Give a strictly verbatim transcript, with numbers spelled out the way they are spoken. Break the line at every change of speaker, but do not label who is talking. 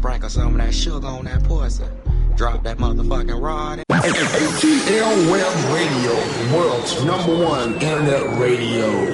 Sprinkle some of that sugar on that pussy. Drop that motherfucking rod.
A T L Web Radio, the world's number one internet radio.